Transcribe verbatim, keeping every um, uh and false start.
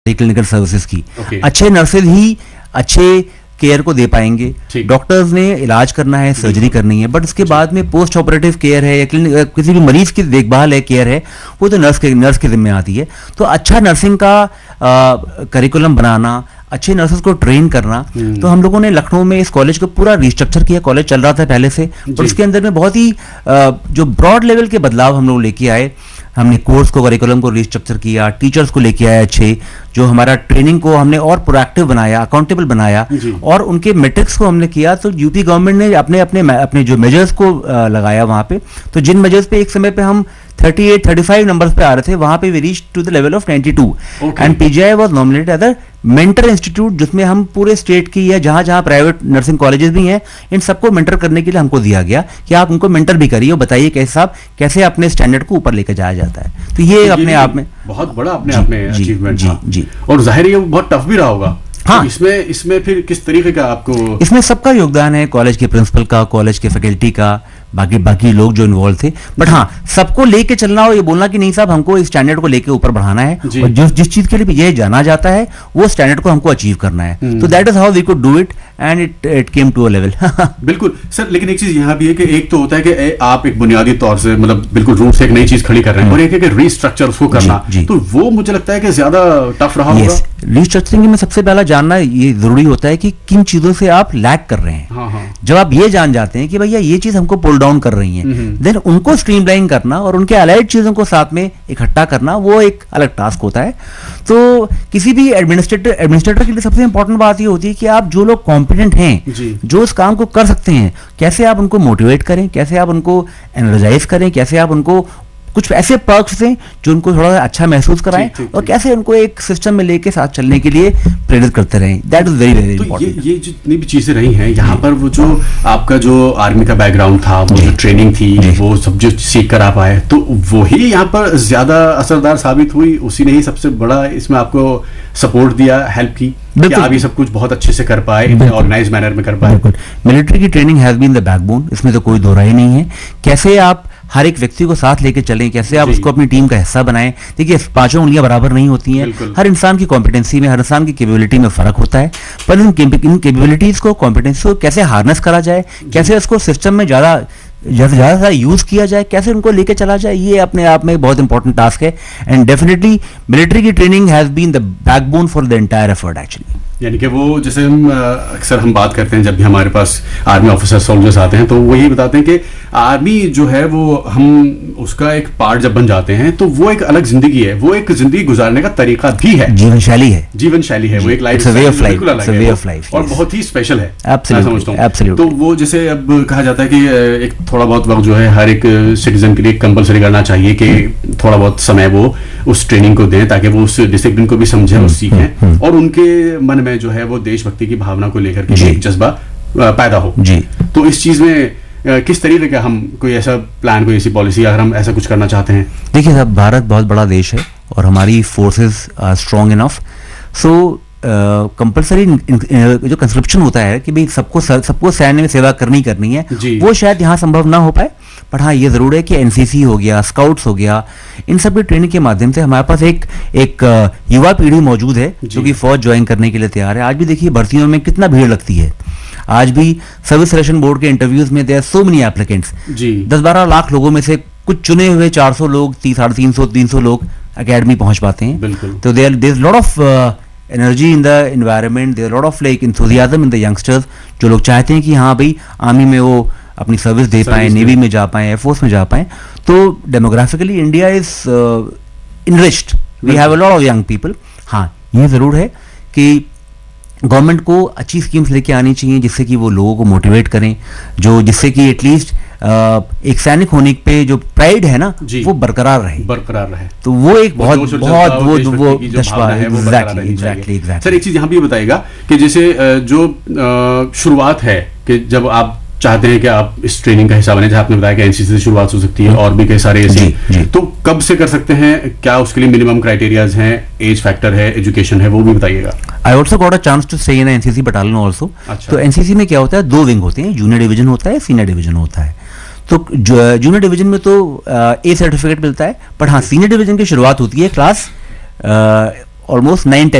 Clinical services की। okay. अच्छे nurses ही अच्छे केयर को दे पाएंगे। डॉक्टर्स ने इलाज करना है, सर्जरी करनी है, बट उसके बाद में पोस्ट ऑपरेटिव केयर है या किसी भी मरीज की देखभाल है, केयर है, वो तो नर्स के नर्स के जिम्मे आती है। तो अच्छा नर्सिंग का करिकुलम बनाना, अच्छे नर्सेस को ट्रेन करना, तो हम लोगों ने लखनऊ में इस कॉलेज को पूरा रिस्ट्रक्चर किया। कॉलेज चल रहा था पहले से, और इसके अंदर में बहुत ही आ, जो ब्रॉड लेवल के बदलाव हम लोग लेके आए। हमने कोर्स को, करिकुलम को रिस्ट्रक्चर किया, टीचर्स को लेके आए अच्छे, जो हमारा ट्रेनिंग को हमने और प्रोएक्टिव बनाया, अकाउंटेबल बनाया, और उनके मेट्रिक्स को हमने किया। तो यूपी गवर्नमेंट ने अपने अपने अपने जो मेजर्स को लगाया वहां पे, तो जिन मेजर्स पे एक समय पे हम thirty-eight, thirty-five नंबर्स पे आ रहे थे, वहां पे we reach to the level of ninety-two, and PGI was nominated as a mentor institute, जिसमें हम पूरे स्टेट की या जहां जहां प्राइवेट नर्सिंग कॉलेजेस भी हैं, इन सबको मेंटर करने के लिए हमको दिया गया कि आप उनको मेंटर भी करिए और बताइए कैसे साहब कैसे अपने स्टैंडर्ड को ऊपर लेकर जाया जाता है। तो ये तो अपने आप में बहुत बड़ा अपने आप में अचीवमेंट जी, जी, और जाहिर है ये बहुत टफ भी रहा होगा। हाँ, तो इसमें इसमें फिर किस तरीके का आपको? इसमें सबका योगदान है, कॉलेज के प्रिंसिपल का, कॉलेज के फैकल्टी का, बाकी बाकी लोग जो इन्वॉल्व थे। बट हाँ, सबको लेके चलना और ये बोलना कि नहीं साहब हमको इस स्टैंडर्ड को लेके ऊपर बढ़ाना है, और जिस जिस चीज के लिए ये जाना जाता है वो स्टैंडर्ड को हमको अचीव करना है। तो that is how we could do it, and it it came to a level. बिल्कुल सर, लेकिन एक चीज यहाँ भी है कि एक तो होता है कि आप एक बुनियादी तौर से मतलब बिल्कुल रूट से एक नई चीज खड़ी कर रहे हैं, और एक है कि रीस्ट्रक्चर उसको करना, तो वो मुझे लगता है कि ज्यादा टफ रहा होगा। रीस्ट्रक्चरिंग में सबसे पहला जानना ये जरूरी होता है कि किन चीजों से आप लैक कर रहे हैं। हाँ हाँ। जब आप ये जान जाते हैं कि भैया ये चीज हमको पुल डाउन कर रही है, देन उनको स्ट्रीमलाइन करना और उनके अलाइड चीजों को साथ में इकट्ठा करना, वो एक अलग टास्क होता है। तो किसी भी एडमिनिस्ट्रेटर एडमिनिस्ट्रेटर के लिए सबसे इंपॉर्टेंट बात ये होती है कि आप जो लोग कॉम्पिटेंट हैं, जो उस काम को कर सकते हैं, कैसे आप उनको मोटिवेट करें, कैसे आप उनको एनर्जाइज करें, कैसे आप उनको कुछ ऐसे पर्क्स दें जो उनको थोड़ा अच्छा महसूस कराएं, और कैसे उनको एक सिस्टम में लेके साथ चलने के लिए प्रेरित करते रहें। That is very very important. ये जितनी भी चीजें रही हैं यहाँ पर, वो जो आपका जो आर्मी का बैकग्राउंड था, वो जो ट्रेनिंग थी, वो सब जो सीख कर आप आए, तो वही यहाँ पर ज्यादा असरदार साबित हुई, उसी ने ही सबसे बड़ा इसमें आपको सपोर्ट दिया, हेल्प की कि आप ये सब कुछ बहुत अच्छे से कर पाए, इतने ऑर्गेनाइज मैनर में कर पाए। मिलिट्री की training has been the backbone, इसमें तो कोई दो राय नहीं है। कैसे आप हर एक व्यक्ति को साथ लेके चलें, कैसे आप उसको अपनी टीम का हिस्सा बनाएं। देखिए, पांचों उंगलियां बराबर नहीं होती हैं, हर इंसान की कॉम्पिटेंसी में, हर इंसान की कैपेबिलिटी में फर्क होता है, पर इन कैपेबिलिटीज को, कॉम्पिटेंसी को कैसे हार्नेस करा जाए, कैसे उसको सिस्टम में ज्यादा ज्यादा ज्यादा यूज किया जाए, कैसे उनको लेके चला जाए, ये अपने आप में बहुत इंपॉर्टेंट टास्क है। एंड डेफिनेटली मिलिट्री की training has been the backbone for the entire effort actually. यानी कि वो जैसे हम अक्सर हम बात करते हैं, जब भी हमारे पास आर्मी ऑफिसर सोल्जर्स आते हैं, तो वो यही बताते हैं कि आर्मी जो है वो हम उसका एक पार्ट जब बन जाते हैं, तो वो एक अलग जिंदगी है, वो एक जिंदगी गुजारने का तरीका भी है, जीवन शैली है, जीवन शैली है, वो एक लाइफ लाइफ और बहुत ही स्पेशल है, मैं समझता हूँ। तो वो जैसे अब कहा जाता है कि एक थोड़ा बहुत वक्त जो है हर एक सिटीजन के लिए कंपलसरी करना चाहिए कि थोड़ा बहुत समय वो उस ट्रेनिंग को दें, ताकि वो उस डिसिप्लिन को भी समझें और सीखें, और उनके मन में जो है वो देशभक्ति की भावना को लेकर के एक जज्बा पैदा हो। जी। तो इस चीज में किस तरीके का हम कोई ऐसा प्लान, कोई ऐसी पॉलिसी, अगर हम ऐसा कुछ करना चाहते हैं? देखिए साहब, भारत बहुत बड़ा देश है और हमारी forces are strong enough, so compulsory जो कंस्क्रिप्शन होता है कि भाई सबको सबको सैन्य में सेवा करनी करनी है, वो शायद यहाँ संभव ना हो पाए। पर हाँ, ये जरूर है कि एनसीसी हो गया, स्काउट्स हो गया, इन सब की ट्रेनिंग के माध्यम से हमारे पास एक एक युवा पीढ़ी मौजूद है जो कि फौज ज्वाइन करने के लिए तैयार है। आज भी देखिए भर्तियों में कितना भीड़ लगती है, आज भी सर्विस सिलेक्शन बोर्ड के इंटरव्यूज में there are so many applicants, दस बारह लाख लोगों में से कुछ चुने हुए चार सौ लोग, साढ़े तीन सौ तीन सौ लोग अकेडमी पहुंच पाते हैं। तो there there is lot of energy in the environment, there lot of like enthusiasm in the youngsters, जो लोग चाहते हैं कि हाँ भाई आर्मी में वो अपनी सर्विस दे पाए, नेवी में जा पाए, एयरफोर्स में जा पाए। तो demographically India is enriched, we have a lot of young people. हाँ, ये जरूर है कि गवर्नमेंट को अच्छी स्कीम्स लेके आनी चाहिए जिससे कि वो लोगों को मोटिवेट करें, जो जिससे कि एटलीस्ट एक सैनिक होने पे जो प्राइड है ना वो बरकरार रहे बरकरार रहे तो वो एक बहुत बहुत वो वो जज्बा है। Exactly exactly exactly. सर, एक चीज यहाँ भी बताइएगा कि जैसे जो शुरुआत है कि जब आप चाहते हैं कि आप इस ट्रेनिंग का हिस्सा बने, जहां आपने बताया कि एनसीसी से शुरुआत हो सकती है और भी कई सारे ऐसे, तो कब से कर सकते हैं, क्या उसके लिए मिनिमम क्राइटेरियाज हैं, एज फैक्टर है, एजुकेशन है, वो भी बताइएगा। I also got a chance to stay in NCC battalion also. तो एनसीसी में क्या होता है, दो विंग होते हैं, जूनियर डिवीजन होता है, सीनियर डिवीजन होता है। तो जूनियर डिवीजन में तो ए सर्टिफिकेट मिलता है, बट हाँ सीनियर डिवीजन की शुरुआत होती है क्लास ऑलमोस्ट नाइन टेन